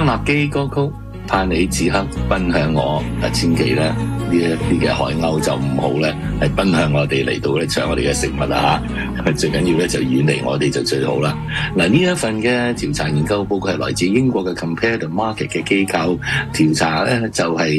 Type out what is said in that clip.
張立基歌曲《盼你此刻奔向我》，千祈咧呢一啲嘅海鷗就唔好咧係奔向我哋嚟到咧搶我哋嘅食物啊嚇！最緊要咧就遠離我哋就最好啦。嗱，呢一份嘅調查研究報告係來自英國嘅 Compare the Market 嘅機構調查咧，就係